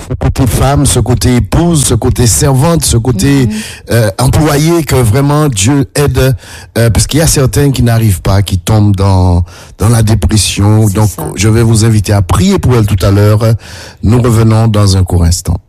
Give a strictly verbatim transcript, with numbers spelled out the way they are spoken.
ce côté femme, ce côté épouse, ce côté servante, ce côté mm-hmm. euh, employé que vraiment Dieu aide, euh, parce qu'il y a certains qui n'arrivent pas, qui tombent dans dans la dépression. C'est Donc, ça. je vais vous inviter à prier pour elle tout à l'heure. Nous revenons dans un court instant.